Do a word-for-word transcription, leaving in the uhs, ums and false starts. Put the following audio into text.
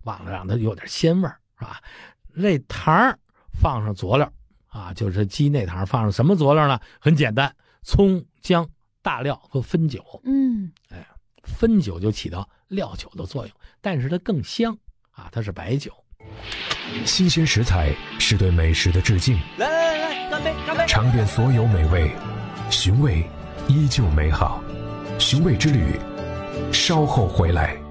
忘了让它有点鲜味儿，是吧？这糖放上佐料啊，就是鸡内糖放上什么佐料呢？很简单，葱、姜、大料和汾酒。 嗯， 哎，汾酒就起到料酒的作用，但是它更香啊，它是白酒。 新鲜食材是对美食的致敬。 来来来，干杯干杯！ 尝遍所有美味，寻味依旧美好。寻味之旅，稍后回来。